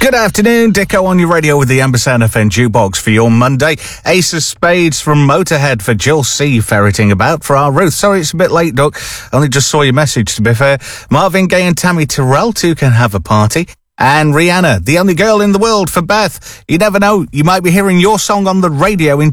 Good afternoon, Dicko on your radio with the Ambersand FM Jukebox for your Monday. Ace of Spades from Motorhead for Jill C. ferreting about for our Ruth. Sorry it's a bit late, Duck. Only just saw your message, to be fair. Marvin Gaye and Tammy Terrell too can have a party. And Rihanna, the only girl in the world for Beth. You never know, you might be hearing your song on the radio in